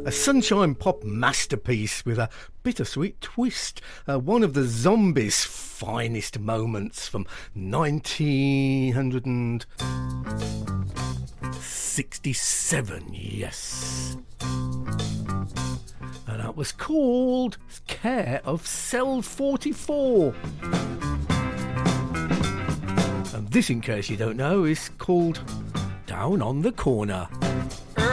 A sunshine pop masterpiece with a bittersweet twist. One of the Zombies' finest moments from 1967, yes. And that was called Care of Cell 44. And this, in case you don't know, is called Down on the Corner.